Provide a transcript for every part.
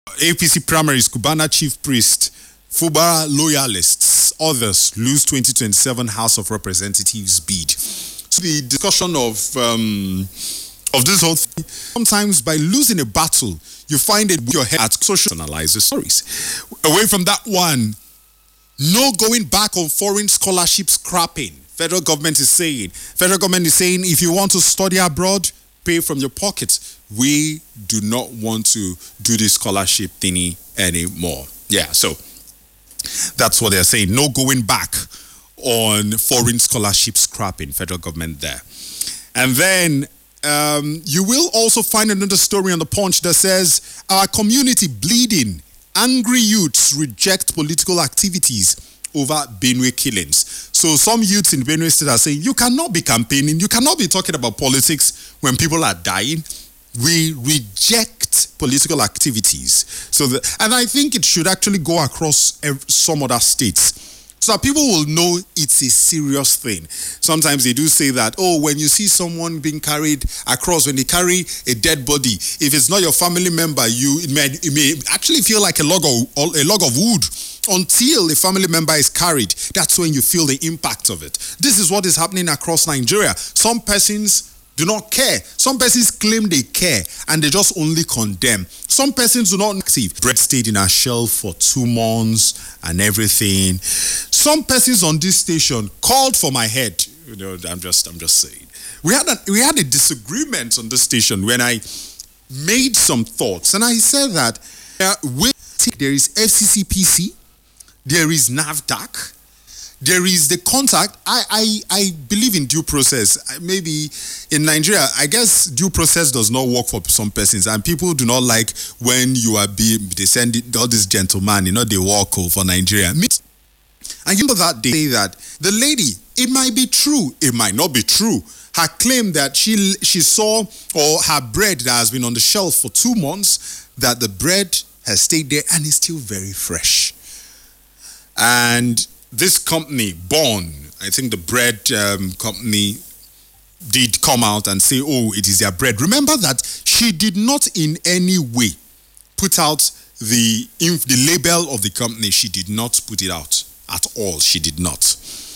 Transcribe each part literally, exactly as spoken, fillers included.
A P C primaries, Cubana chief priest, Fubara loyalists, others lose twenty twenty-seven House of Representatives bid. So the discussion of um, of this whole thing, sometimes by losing a battle, you find it with your head at social analysis stories. Away from that one, no going back on foreign scholarship scrapping. Federal government is saying, federal government is saying, if you want to study abroad, pay from your pocket. We do not want to do this scholarship thingy anymore. Yeah, so that's what they're saying. No going back on foreign scholarship scrapping, federal government there. And then um, you will also find another story on the Punch that says, our community bleeding. Angry youths reject political activities over Benue killings. So some youths in Benue State are saying, you cannot be campaigning, you cannot be talking about politics when people are dying. We reject political activities. So, the, and I think it should actually go across some other states, so that people will know it's a serious thing. Sometimes they do say that, oh, when you see someone being carried across, when they carry a dead body, if it's not your family member, you it may, it may actually feel like a log of a log of wood. Until a family member is carried, that's when you feel the impact of it. This is what is happening across Nigeria. Some persons do not care. Some persons claim they care and they just only condemn. Some persons do not active. Bread stayed in a shelf for two months and everything. Some persons on this station called for my head. You know, I'm just, I'm just saying. We had a, we had a disagreement on this station when I made some thoughts, and I said that uh, there is F C C P C, there is NAFDAC. There is the contact. I, I I believe in due process. Maybe in Nigeria, I guess due process does not work for some persons, and people do not like when you are being, they send it, all these gentlemen, you know, they walk over Nigeria. And you know that they say that the lady, it might be true, it might not be true. Her claim that she she saw, or her bread that has been on the shelf for two months, that the bread has stayed there and is still very fresh. And this company, Born, I think the bread um, company did come out and say, oh, it is their bread. Remember that she did not in any way put out the, the label of the company. She did not put it out at all. She did not.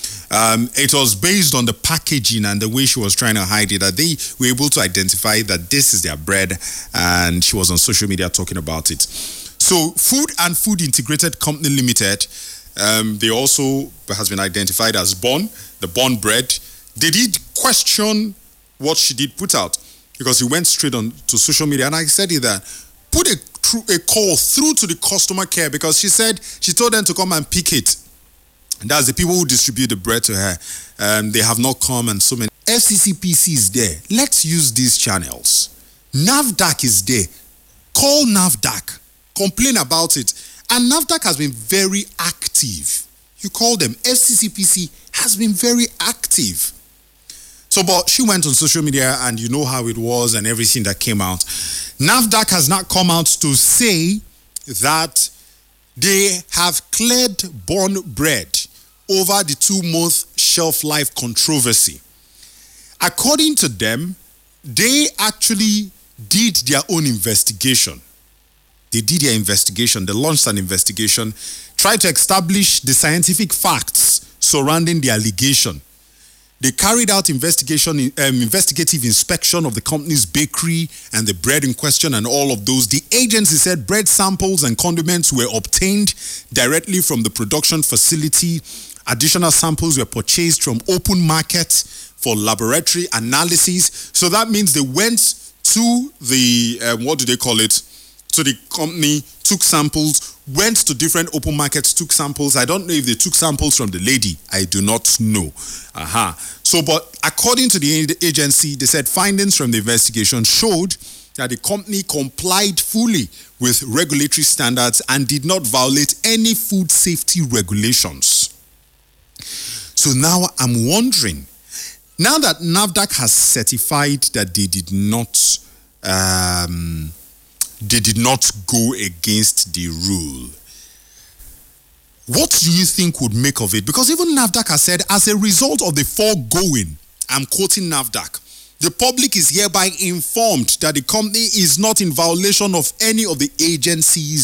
Um, it was based on the packaging and the way she was trying to hide it, that they were able to identify that this is their bread, and she was on social media talking about it. So Food and Food Integrated Company Limited, Um, they also has been identified as Born, the Born bread. They did question what she did put out, because he went straight on to social media, and I said it that put a, a call through to the customer care, because she said she told them to come and pick it. And that's the people who distribute the bread to her. Um, they have not come, and so many. F C C P C is there. Let's use these channels. NAFDAC is there. Call NAFDAC. Complain about it. And NAFDAC has been very active. You call them. F C C P C has been very active. So, but she went on social media, and you know how it was and everything that came out. NAFDAC has not come out to say that they have cleared Born bread over the two-month shelf life controversy. According to them, they actually did their own investigation. They did their investigation. They launched an investigation, tried to establish the scientific facts surrounding the allegation. They carried out investigation, um, investigative inspection of the company's bakery and the bread in question and all of those. The agency said bread samples and condiments were obtained directly from the production facility. Additional samples were purchased from open market for laboratory analysis. So that means they went to the, um, what do they call it? So the company took samples, went to different open markets, took samples. I don't know if they took samples from the lady. I do not know. Aha. Uh-huh. So, but according to the agency, they said findings from the investigation showed that the company complied fully with regulatory standards and did not violate any food safety regulations. So now I'm wondering, now that NAFDAC has certified that they did not... Um, They did not go against the rule, what do you think would make of it? Because even NAFDAC has said, as a result of the foregoing, I'm quoting NAFDAC, The public is hereby informed that the company is not in violation of any of the agency's